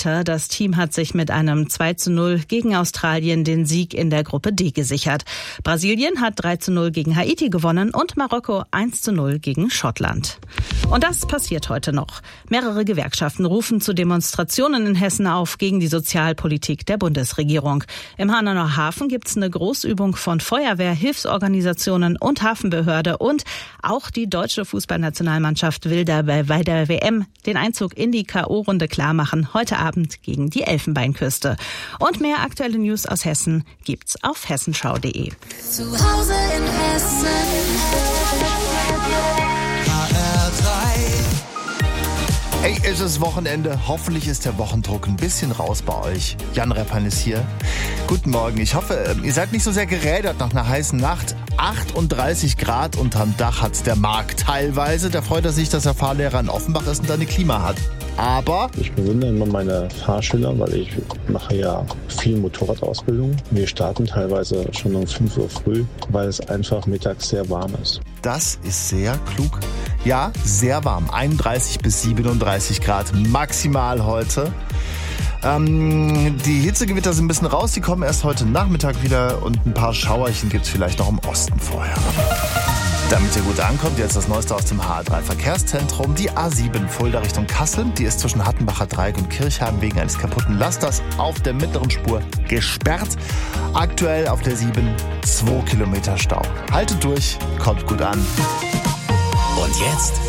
weiter. Das Team hat sich mit einem 2:0 gegen Australien den Sieg in der Gruppe D gesichert. Brasilien hat 3:0 gegen Haiti gewonnen und Marokko 1:0 gegen Schottland. Und das passiert heute noch. Mehrere Gewerkschaften rufen zu Demonstrationen in Hessen auf gegen die Sozialpolitik der Bundesregierung. Im Hanauer Hafen gibt's eine Großübung von Feuerwehr, Hilfsorganisationen und Hafenbehörde. Und auch die deutsche Fußballnationalmannschaft will dabei bei der WM den Einzug in die K.O.-Runde klarmachen. Heute Abend gegen die Elfenbeinküste. Und mehr aktuelle News aus Hessen gibt's auf hessenschau.de. Zu Hause in Hessen. Hey, es ist Wochenende. Hoffentlich ist der Wochendruck ein bisschen raus bei euch. Jan Reppan ist hier. Guten Morgen. Ich hoffe, ihr seid nicht so sehr gerädert nach einer heißen Nacht. 38 Grad unterm Dach hat's der Marc teilweise. Da freut er sich, dass er Fahrlehrer in Offenbach ist und eine Klima hat. Aber ich bewundere immer meine Fahrschüler, weil ich mache ja viel Motorradausbildung. Wir starten teilweise schon um 5 Uhr früh, weil es einfach mittags sehr warm ist. das ist sehr klug. Ja, sehr warm. 31 bis 37 Grad maximal heute. Die Hitzegewitter sind ein bisschen raus. Die kommen erst heute Nachmittag wieder und ein paar Schauerchen gibt es vielleicht noch im Osten vorher. Damit ihr gut ankommt, jetzt das Neueste aus dem HR3 Verkehrszentrum. Die A7 Fulda Richtung Kassel, die ist zwischen Hattenbacher Dreieck und Kirchheim wegen eines kaputten Lasters auf der mittleren Spur gesperrt. Aktuell auf der 7 2 Kilometer Stau. Haltet durch, kommt gut an. Und jetzt